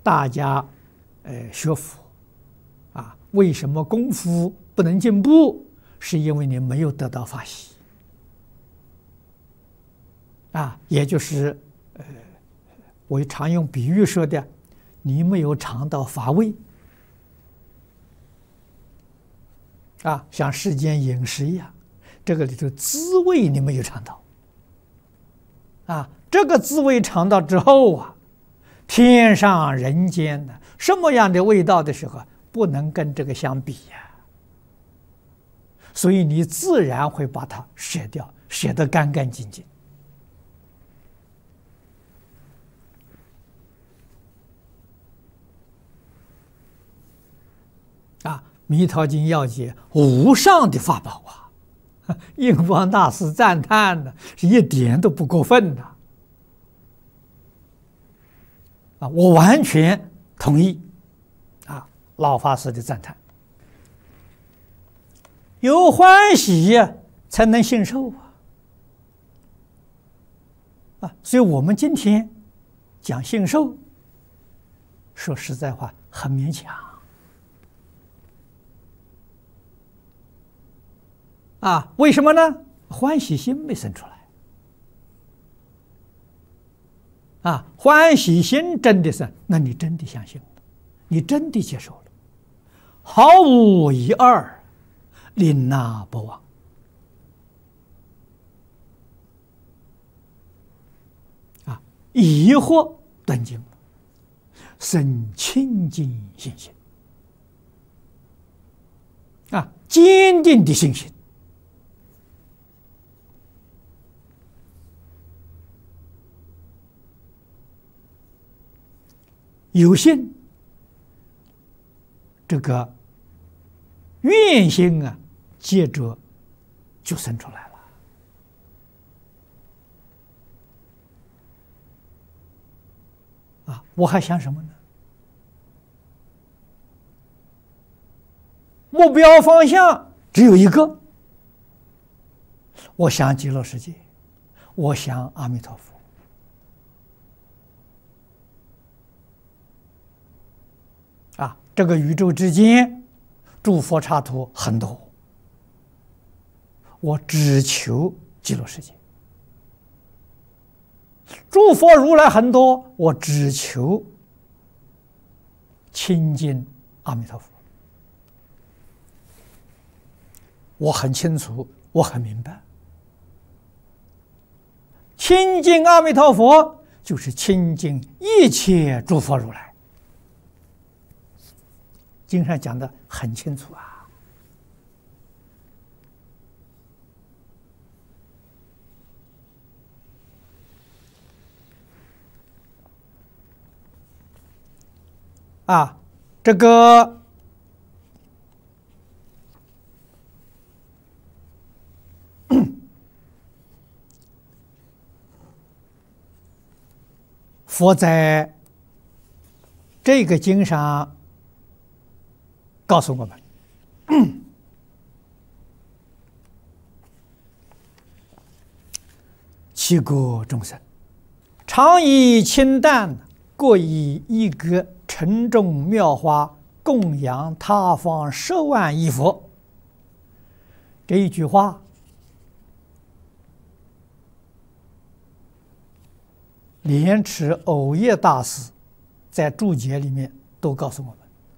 大家学佛啊，为什么功夫不能进步？是因为你没有得到法喜啊，也就是我常用比喻说的，你没有尝到法味啊，像世间饮食一样，这个里头滋味你没有尝到啊，这个滋味尝到之后啊，天上人间的什么样的味道的时候，不能跟这个相比呀。所以你自然会把它舍掉，舍得干干净净。啊，《弥陀经》要解无上的法宝啊！印光大师赞叹的是一点都不过分的啊！我完全同意啊，老法师的赞叹。有欢喜呀，才能信受啊！所以我们今天讲信受，说实在话很勉强啊！为什么呢？欢喜心没生出来啊！欢喜心真的是，那你真的相信了，你真的接受了，毫无一二。临那不忘啊，疑惑断尽了，生清净信心啊，坚定的信心。有信，这个愿心啊，接着就生出来了啊！我还想什么呢？目标方向只有一个，我想极乐世界，我想阿弥陀佛啊！这个宇宙之间诸佛刹土很多，我只求极乐世界；诸佛如来很多，我只求亲近阿弥陀佛。我很清楚，我很明白，亲近阿弥陀佛就是亲近一切诸佛如来。经上讲的很清楚啊！这个佛在这个经上告诉我们，七国众生常以清淡，各以一格沉重妙花供养他方10万亿佛。这一句话莲池藕益大师在注解里面都告诉我们，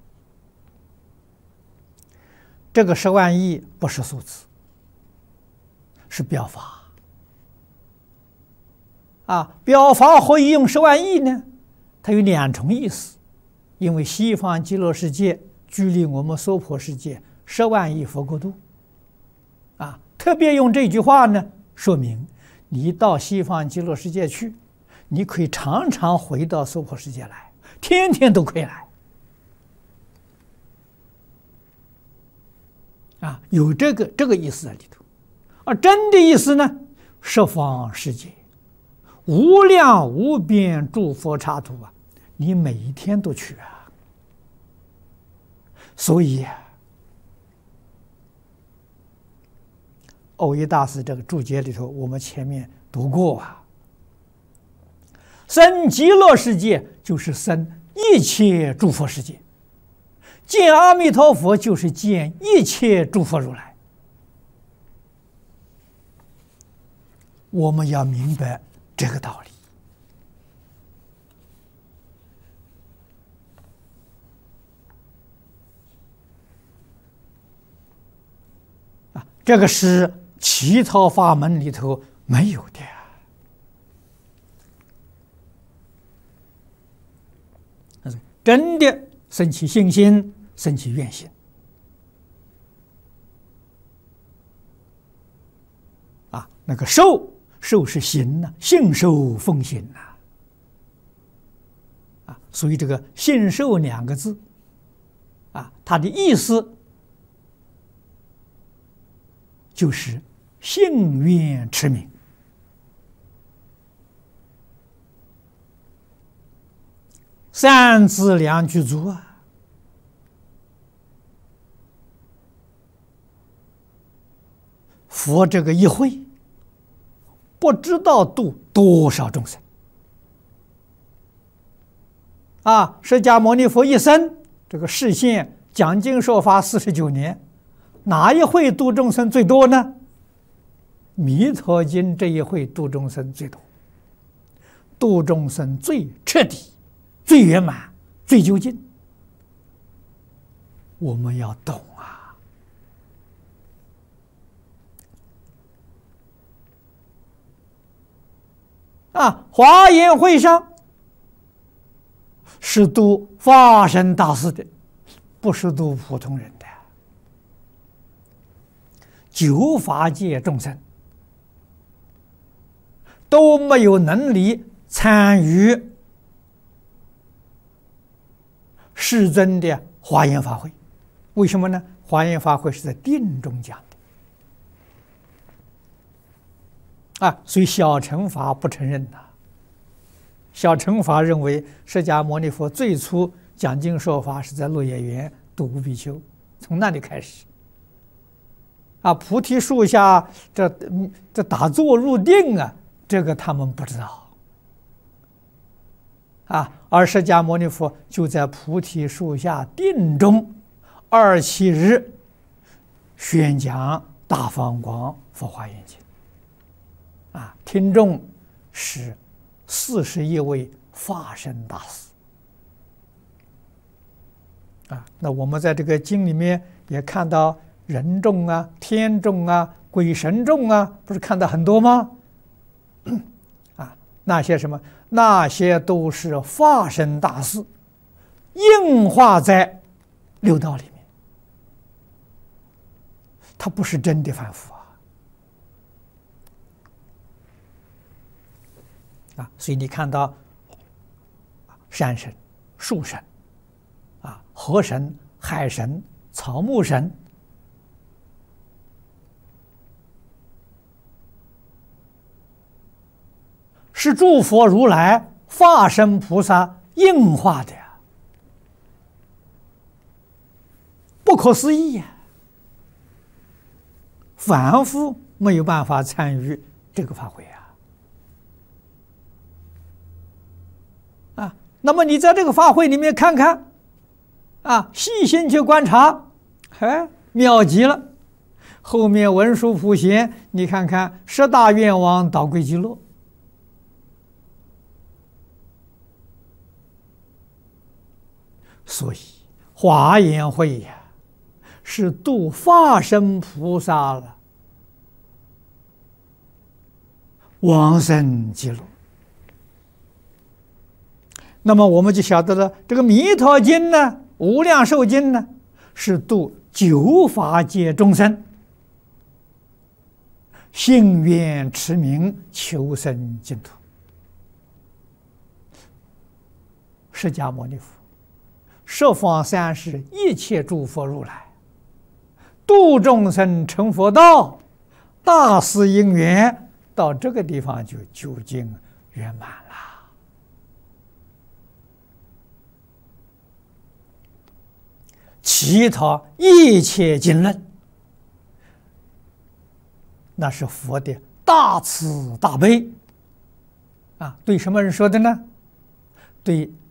这个10万亿不是数字，是表法啊！表法何以用10万亿呢？它有2重意思，因为西方极乐世界距离我们娑婆世界10万亿佛国度啊，特别用这句话呢，说明你到西方极乐世界去，你可以常常回到娑婆世界来，天天都可以来啊，有这个意思在里头。而真的意思呢，十方世界无量无边诸佛刹土啊，你每一天都去啊。所以藕益大师这个注解里头，我们前面读过啊，生极乐世界就是生一切诸佛世界。见阿弥陀佛就是见一切诸佛如来。我们要明白这个道理啊，这个是其他法门里头没有的。真的生起信心，生起愿心啊！那个受是行呐，信受奉行呐啊！所以这个信受两个字啊，它的意思就是信愿持名。三资两具足啊！佛这个一会，不知道度多少众生啊！释迦牟尼佛一生这个示现讲经说法49年，哪一会度众生最多呢？弥陀经这一会度众生最多，度众生最彻底、最圆满、最究竟。我们要懂啊！华严会上是度法身大士的，不是度普通人的。九法界众生都没有能力参与世尊的华严法会，为什么呢？华严法会是在定中讲的啊，所以小乘法不承认的。小乘法认为释迦牟尼佛最初讲经说法是在鹿野园度无比丘，从那里开始啊，菩提树下这打坐入定啊，这个他们不知道啊。而释迦牟尼佛就在菩提树下定中27日宣讲大放光佛华严经啊，听众是41位法身大士啊。那我们在这个经里面也看到人众啊、天众啊、鬼神众啊，不是看到很多吗？啊，那些什么？那些都是法身大士应化在六道里面，他不是真的凡夫啊！所以你看到山神、树神啊、河神、海神、草木神，是诸佛如来、法身菩萨应化的呀，不可思议呀！凡夫没有办法参与这个法会啊！那么你在这个法会里面看看啊，细心去观察，哎，妙极了！后面文殊普贤，你看看10大愿王导归极乐。所以华严会呀，是度法身菩萨了，往生极乐。那么我们就晓得了，这个弥陀经呢，无量寿经呢，是度九法界众生，信愿持名，求生净土。释迦牟尼佛十方三世一切诸佛如来，度众生成佛道，大事因缘到这个地方就究竟圆满了。其他一切经论，那是佛的大慈大悲啊！对什么人说的呢？对